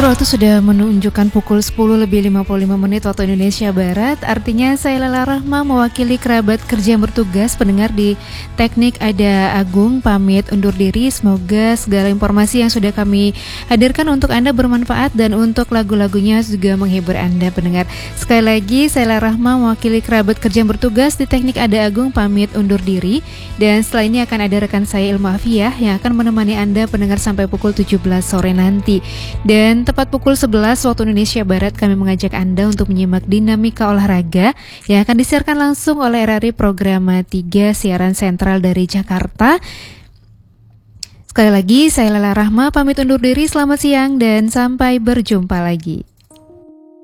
Pendengar, waktu sudah menunjukkan pukul 10:55 waktu Indonesia Barat. Artinya saya Lala Rahma mewakili kerabat kerja yang bertugas pendengar di teknik ada Agung pamit undur diri. Semoga segala informasi yang sudah kami hadirkan untuk Anda bermanfaat dan untuk lagu-lagunya juga menghibur Anda pendengar. Sekali lagi saya Lala Rahma mewakili kerabat kerja yang bertugas di teknik ada Agung pamit undur diri. Dan setelah ini akan ada rekan saya Ilmu Afiyah yang akan menemani Anda pendengar sampai pukul 17 sore nanti. Dan tepat pukul 11 waktu Indonesia Barat kami mengajak Anda untuk menyimak dinamika olahraga yang akan disiarkan langsung oleh RRI Programa 3 siaran sentral dari Jakarta. Sekali lagi saya Lala Rahma pamit undur diri, selamat siang dan sampai berjumpa lagi.